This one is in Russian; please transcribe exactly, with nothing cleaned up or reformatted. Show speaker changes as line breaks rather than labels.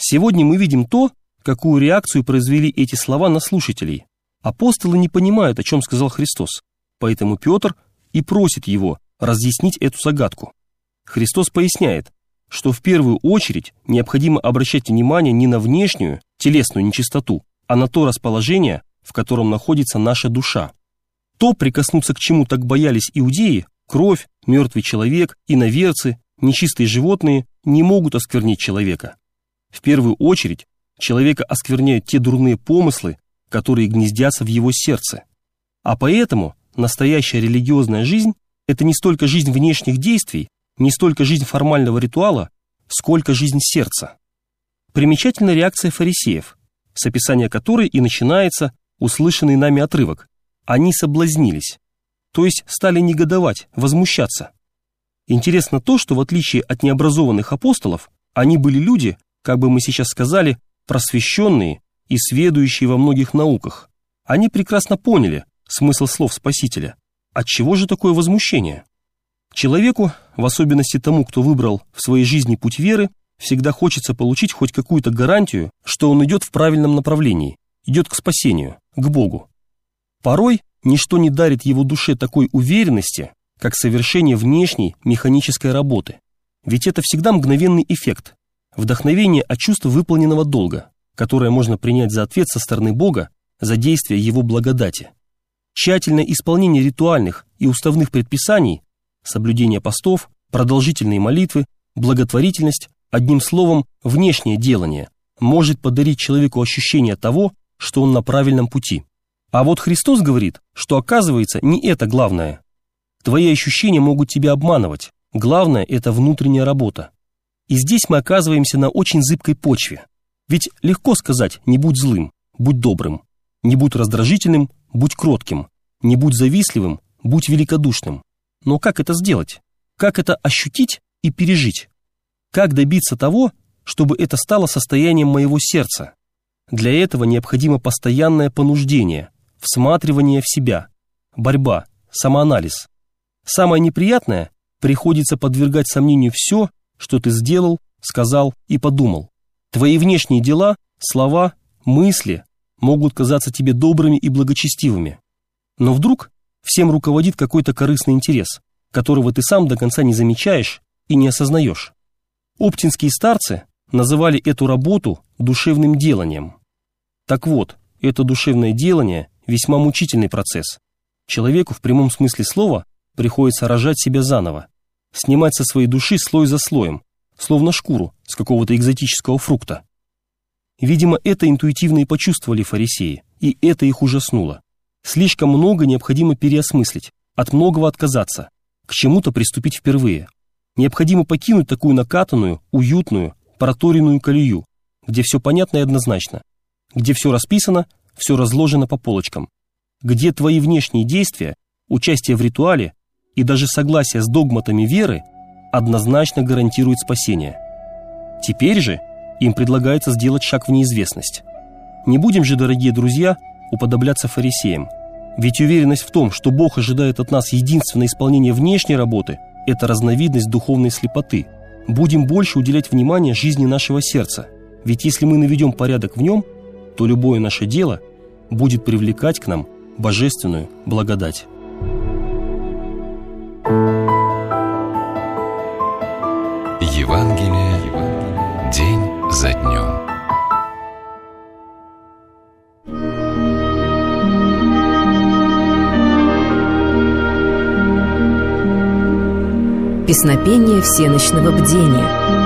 Сегодня мы видим то, какую реакцию произвели эти слова на слушателей. Апостолы не понимают, о чем сказал Христос, поэтому Петр и просит его разъяснить эту загадку. Христос поясняет, что в первую очередь необходимо обращать внимание не на внешнюю, телесную нечистоту, а на то расположение, в котором находится наша душа. То, прикоснуться к чему так боялись иудеи, кровь, мертвый человек, иноверцы, нечистые животные, не могут осквернить человека. В первую очередь человека оскверняют те дурные помыслы, которые гнездятся в его сердце. А поэтому настоящая религиозная жизнь – это не столько жизнь внешних действий, не столько жизнь формального ритуала, сколько жизнь сердца. Примечательна реакция фарисеев, с описания которой и начинается услышанный нами отрывок. Они соблазнились, то есть стали негодовать, возмущаться. Интересно то, что в отличие от необразованных апостолов, они были люди, как бы мы сейчас сказали, просвещенные и сведущие во многих науках. Они прекрасно поняли смысл слов Спасителя. Отчего же такое возмущение? Человеку, в особенности тому, кто выбрал в своей жизни путь веры, всегда хочется получить хоть какую-то гарантию, что он идет в правильном направлении, идет к спасению, к Богу. Порой ничто не дарит его душе такой уверенности, как совершение внешней механической работы. Ведь это всегда мгновенный эффект, вдохновение от чувства выполненного долга, которое можно принять за ответ со стороны Бога за действие Его благодати. Тщательное исполнение ритуальных и уставных предписаний, соблюдение постов, продолжительные молитвы, благотворительность, одним словом, внешнее делание, может подарить человеку ощущение того, что он на правильном пути. А вот Христос говорит, что оказывается не это главное. Твои ощущения могут тебя обманывать, главное – это внутренняя работа. И здесь мы оказываемся на очень зыбкой почве. Ведь легко сказать «не будь злым, будь добрым», «не будь раздражительным, будь кротким», «не будь завистливым, будь великодушным». Но как это сделать? Как это ощутить и пережить? Как добиться того, чтобы это стало состоянием моего сердца? Для этого необходимо постоянное понуждение, всматривание в себя, борьба, самоанализ. Самое неприятное – приходится подвергать сомнению все, что ты сделал, сказал и подумал. Твои внешние дела, слова, мысли могут казаться тебе добрыми и благочестивыми. Но вдруг всем руководит какой-то корыстный интерес, которого ты сам до конца не замечаешь и не осознаешь. Оптинские старцы называли эту работу душевным деланием. Так вот, это душевное делание – весьма мучительный процесс. Человеку в прямом смысле слова приходится рожать себя заново, снимать со своей души слой за слоем, словно шкуру с какого-то экзотического фрукта. Видимо, это интуитивно и почувствовали фарисеи, и это их ужаснуло. Слишком много необходимо переосмыслить, от многого отказаться, к чему-то приступить впервые. Необходимо покинуть такую накатанную, уютную, проторенную колею, где все понятно и однозначно, где все расписано, все разложено по полочкам, где твои внешние действия, участие в ритуале и даже согласие с догматами веры однозначно гарантирует спасение. Теперь же им предлагается сделать шаг в неизвестность. Не будем же, дорогие друзья, уподобляться фарисеям, ведь уверенность в том, что Бог ожидает от нас единственное исполнение внешней работы, это разновидность духовной слепоты. Будем больше уделять внимание жизни нашего сердца, ведь если мы наведем порядок в нем, то любое наше дело будет привлекать к нам божественную благодать.
Евангелие день за днем.
Песнопение всенощного бдения.